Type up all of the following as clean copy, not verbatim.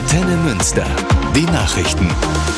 Antenne Münster. Die Nachrichten.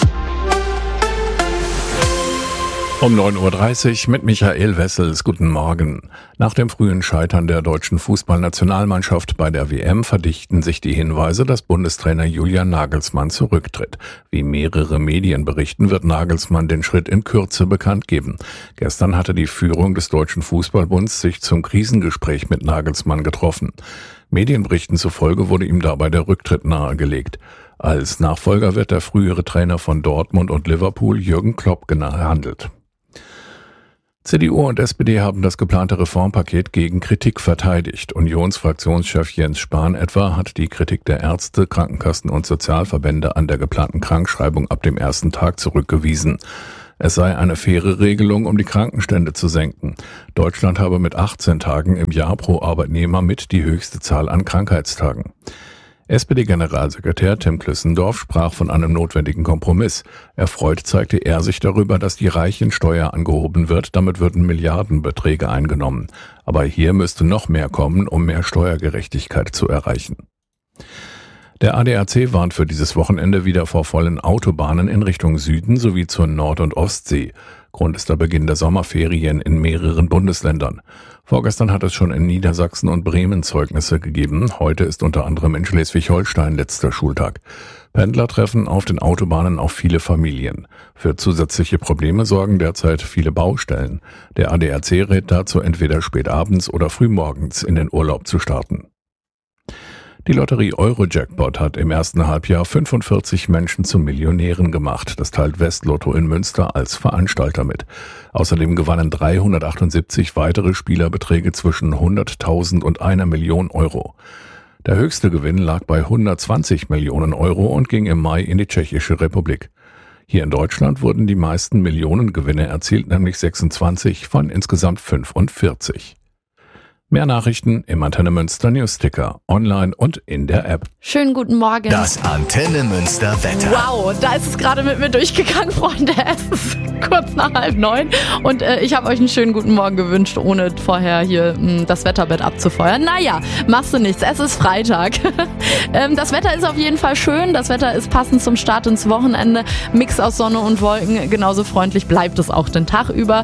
Um 9.30 Uhr mit Michael Wessels. Guten Morgen. Nach dem frühen Scheitern der deutschen Fußballnationalmannschaft bei der WM verdichten sich die Hinweise, dass Bundestrainer Julian Nagelsmann zurücktritt. Wie mehrere Medien berichten, wird Nagelsmann den Schritt in Kürze bekannt geben. Gestern hatte die Führung des Deutschen Fußballbunds sich zum Krisengespräch mit Nagelsmann getroffen. Medienberichten zufolge wurde ihm dabei der Rücktritt nahegelegt. Als Nachfolger wird der frühere Trainer von Dortmund und Liverpool, Jürgen Klopp, gehandelt. CDU und SPD haben das geplante Reformpaket gegen Kritik verteidigt. Unionsfraktionschef Jens Spahn etwa hat die Kritik der Ärzte, Krankenkassen und Sozialverbände an der geplanten Krankschreibung ab dem ersten Tag zurückgewiesen. Es sei eine faire Regelung, um die Krankenstände zu senken. Deutschland habe mit 18 Tagen im Jahr pro Arbeitnehmer mit die höchste Zahl an Krankheitstagen. SPD-Generalsekretär Tim Klüssendorf sprach von einem notwendigen Kompromiss. Erfreut zeigte er sich darüber, dass die Reichensteuer angehoben wird. Damit würden Milliardenbeträge eingenommen. Aber hier müsste noch mehr kommen, um mehr Steuergerechtigkeit zu erreichen. Der ADAC warnt für dieses Wochenende wieder vor vollen Autobahnen in Richtung Süden sowie zur Nord- und Ostsee. Grund ist der Beginn der Sommerferien in mehreren Bundesländern. Vorgestern hat es schon in Niedersachsen und Bremen Zeugnisse gegeben. Heute ist unter anderem in Schleswig-Holstein letzter Schultag. Pendler treffen auf den Autobahnen auch viele Familien. Für zusätzliche Probleme sorgen derzeit viele Baustellen. Der ADAC rät dazu, entweder spät abends oder frühmorgens in den Urlaub zu starten. Die Lotterie Euro-Jackpot hat im ersten Halbjahr 45 Menschen zu Millionären gemacht. Das teilt Westlotto in Münster als Veranstalter mit. Außerdem gewannen 378 weitere Spieler Beträge zwischen 100.000 und 1 Million Euro. Der höchste Gewinn lag bei 120 Millionen Euro und ging im Mai in die Tschechische Republik. Hier in Deutschland wurden die meisten Millionengewinne erzielt, nämlich 26 von insgesamt 45. Mehr Nachrichten im Antenne Münster Newsticker, online und in der App. Schönen guten Morgen. Das Antenne Münster Wetter. Wow, da ist es gerade mit mir durchgegangen, Freunde. Es ist kurz nach 8:30 und ich habe euch einen schönen guten Morgen gewünscht, ohne vorher hier das Wetterbett abzufeuern. Naja, machst du nichts, es ist Freitag. Das Wetter ist auf jeden Fall schön, das Wetter ist passend zum Start ins Wochenende. Mix aus Sonne und Wolken, genauso freundlich bleibt es auch den Tag über.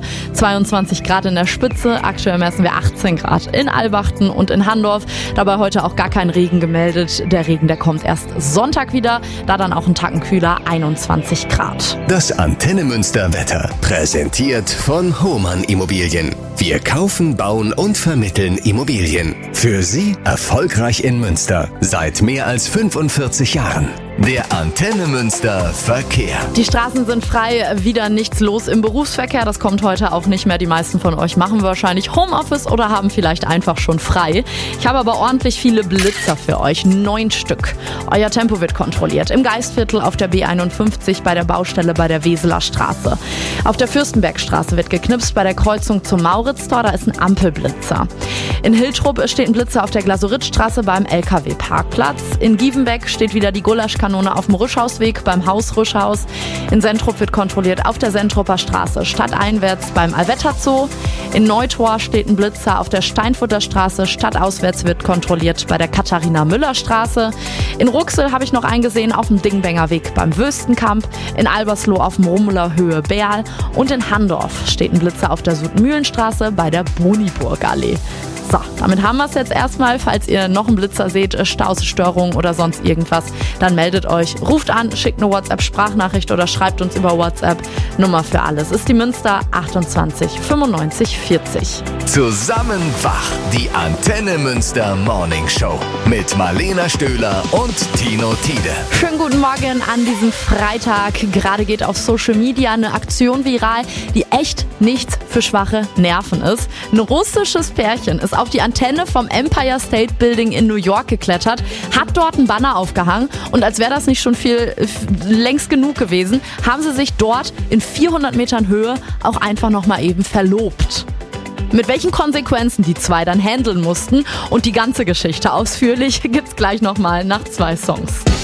22 Grad in der Spitze, aktuell messen wir 18 Grad in Albachten und in Handorf. Dabei heute auch gar kein Regen gemeldet. Der Regen, der kommt erst Sonntag wieder, da dann auch ein Tacken kühler, 21 Grad. Das Antenne Münster Wetter. Präsentiert von Hohmann Immobilien. Wir kaufen, bauen und vermitteln Immobilien. Für Sie erfolgreich in Münster. Seit mehr als 45 Jahren. Der Antenne Münster Verkehr. Die Straßen sind frei, wieder nichts los im Berufsverkehr. Das kommt heute auch nicht mehr. Die meisten von euch machen wahrscheinlich Homeoffice oder haben vielleicht einfach schon frei. Ich habe aber ordentlich viele Blitzer für euch. 9 Stück. Euer Tempo wird kontrolliert. Im Geistviertel auf der B51 bei der Baustelle bei der Weseler Straße. Auf der Fürstenbergstraße wird geknipst bei der Kreuzung zum Mauritztor. Da ist ein Ampelblitzer. In Hiltrup steht ein Blitzer auf der Glasoritzstraße beim LKW-Parkplatz. In Gievenbeck steht wieder die Gulaschkanone auf dem Rüschhausweg beim Haus Rüschhaus. In Sentrup wird kontrolliert auf der Sentrupper Straße stadteinwärts beim Alvetter Zoo. In Neutor steht ein Blitzer auf der Steinfurter Straße. Stadtauswärts wird kontrolliert bei der Katharina-Müller-Straße. In Ruxel habe ich noch einen gesehen auf dem Dingbenger Weg beim Wöstenkamp. In Albersloh auf dem Rummeler Höhe Berl. Und in Handorf steht ein Blitzer auf der Südmühlenstraße bei der Boniburgallee. So, damit haben wir es jetzt erstmal. Falls ihr noch einen Blitzer seht, Staus, Störungen oder sonst irgendwas, dann meldet euch, ruft an, schickt eine WhatsApp-Sprachnachricht oder schreibt uns über WhatsApp. Nummer für alles ist die Münster 28 95 40. Zusammen wach, die Antenne Münster Morning Show mit Marlena Stöhler und Tino Tiede. Schönen guten Morgen an diesem Freitag. Gerade geht auf Social Media eine Aktion viral, die echt nichts für schwache Nerven ist. Ein russisches Pärchen ist auf die Antenne vom Empire State Building in New York geklettert, hat dort einen Banner aufgehangen und als wäre das nicht schon längst genug gewesen, haben sie sich dort in 400 Metern Höhe auch einfach nochmal eben verlobt. Mit welchen Konsequenzen die zwei dann handeln mussten und die ganze Geschichte ausführlich gibt's gleich nochmal nach 2 Songs.